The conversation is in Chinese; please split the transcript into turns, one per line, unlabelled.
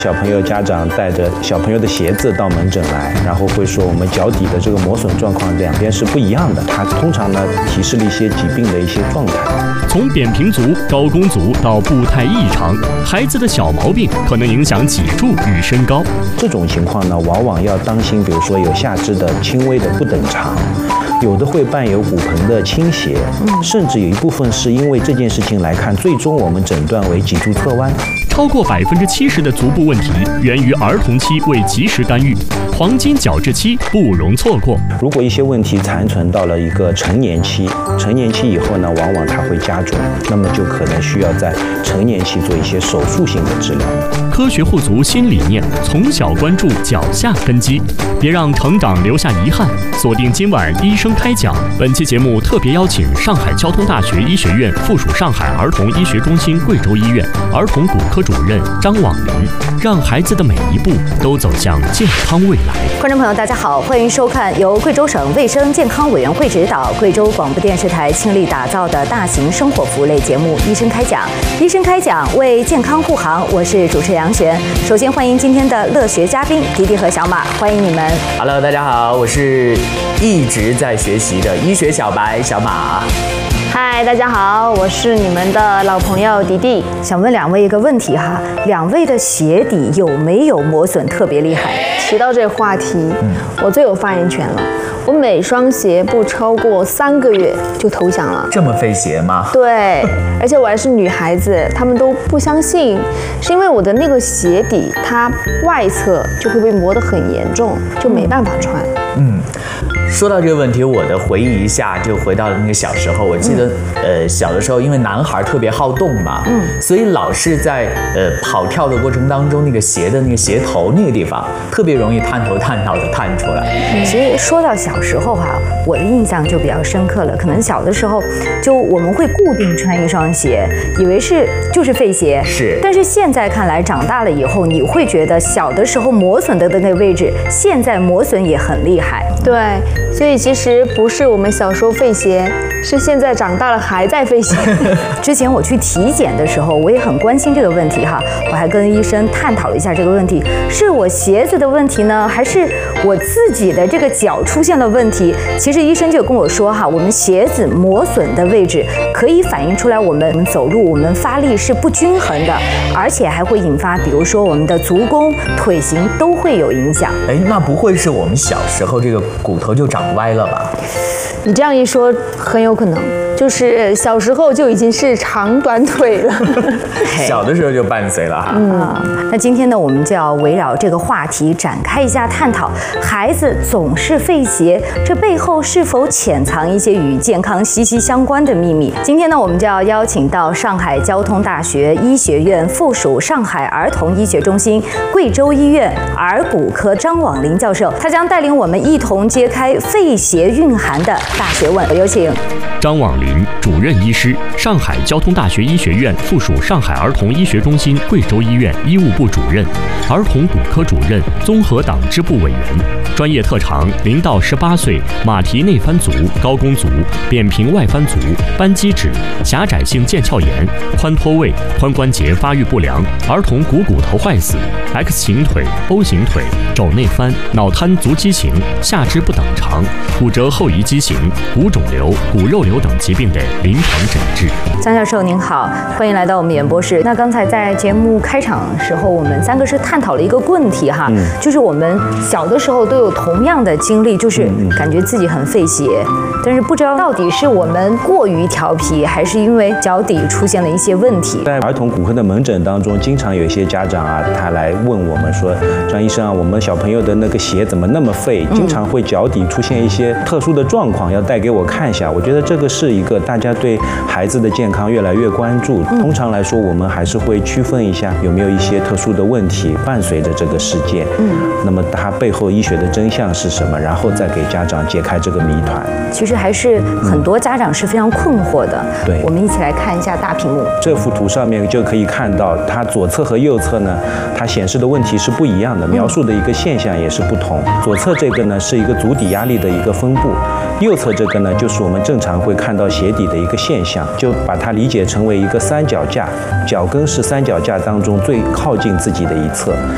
小朋友家长带着小朋友的鞋子到门诊来，然后会说我们脚底的这个磨损状况两边是不一样的，它通常呢提示了一些疾病的一些状态。
从扁平足、高弓足到步态异常，孩子的小毛病可能影响脊柱与身高。
这种情况呢，往往要当心，比如说有下肢的轻微的不等长。有的会伴有骨盆的倾斜，甚至有一部分是因为这件事情来看，最终我们诊断为脊柱侧弯。
超过70%的足部问题源于儿童期未及时干预，黄金矫治期不容错过。
如果一些问题残存到了一个成年期，成年期以后呢，往往它会加重，那么就可能需要在成年期做一些手术性的治疗。
科学护足新理念，从小关注脚下根基，别让成长留下遗憾。锁定今晚医生开讲，本期节目特别邀请上海交通大学医学院附属上海儿童医学中心贵州医院儿童骨科主任张网林，让孩子的每一步都走向健康未来。
观众朋友，大家好，欢迎收看由贵州省卫生健康委员会指导、贵州广播电视台倾力打造的大型生活服务类节目《医生开讲》。医生开讲，为健康护航。我是主持人杨璇。首先欢迎今天的乐学嘉宾迪迪和小马，欢迎你们。
Hello， 大家好，我是一直在学习的医学小白小马。
嗨，大家好，我是你们的老朋友迪迪。
想问两位一个问题哈，两位的鞋底有没有磨损特别厉害？
提到这个话题，我最有发言权了。我每双鞋不超过3个月就投降了。
这么费鞋吗？
对，而且我还是女孩子，他们都不相信，是因为我的那个鞋底它外侧就会被磨得很严重，就没办法穿。
说到这个问题，我的回忆一下就回到了那个小时候。我记得，小的时候因为男孩特别好动嘛，所以老是在跑跳的过程当中，那个鞋的那个鞋头那个地方特别容易探头探脑的探出来。
其实说到小时候哈，我的印象就比较深刻了。可能小的时候就我们会固定穿一双鞋，以为就是废鞋，
是。
但是现在看来，长大了以后，你会觉得小的时候磨损的那个位置，现在磨损也很厉害。
对。所以其实不是我们小时候废鞋，是现在长大了还在废鞋。
之前我去体检的时候，我也很关心这个问题哈，我还跟医生探讨了一下这个问题，是我鞋子的问题呢，还是我自己的这个脚出现了问题？其实医生就跟我说哈，我们鞋子磨损的位置可以反映出来我们走路我们发力是不均衡的，而且还会引发比如说我们的足弓、腿型都会有影响。
那不会是我们小时候这个骨头就长歪了吧？
你这样一说，很有可能就是小时候就已经是长短腿了。
小的时候就伴随了哈。
那今天呢，我们就要围绕这个话题展开一下探讨：孩子总是废鞋，这背后是否潜藏一些与健康息息相关的秘密？今天呢，我们就要邀请到上海交通大学医学院附属上海儿童医学中心贵州医院儿骨科张网林教授，他将带领我们一同揭开废鞋蕴含的大学问。有请
张网林，主任医师，上海交通大学医学院附属上海儿童医学中心贵州医院医务部主任，儿童骨科主任，综合党支部委员，专业特长0到18岁马蹄内翻足、高弓足、扁平外翻足、扳机指、狭窄性腱鞘炎、髋脱位、髋关节发育不良、儿童股骨头坏死、X 型腿、O 型腿、肘内翻、脑瘫足畸形、下肢不等长、骨折后移畸形、骨肿瘤、骨肉瘤等疾病的临床诊治。
张教授您好，欢迎来到我们演播室。那刚才在节目开场的时候，我们3个是探讨了一个问题哈，就是我们小的时候都有同样的经历，就是感觉自己很废鞋，但是不知道到底是我们过于调皮，还是因为脚底出现了一些问题。
在儿童骨科的门诊当中，经常有一些家长啊，他来问我们说，张医生啊，我们小朋友的那个鞋怎么那么废，经常会脚底出现一些特殊的状况，要带给我看一下。我觉得这个是一个大家对孩子的健康越来越关注。通常来说，我们还是会区分一下有没有一些特殊的问题伴随着这个事件。那么它背后医学的真相是什么？然后再给家长解开这个谜团。
其实还是很多家长是非常困惑的。
对，
我们一起来看一下大屏幕。
这幅图上面就可以看到，它左侧和右侧呢，它显示的问题是不一样的，描述的一个现象也是不同。左侧这个呢是一个足底压力的一个分布，右侧这个呢就是我们正常会看到鞋底的一个现象，就把它理解成为一个三脚架，脚跟是三脚架当中最靠近自己的一侧。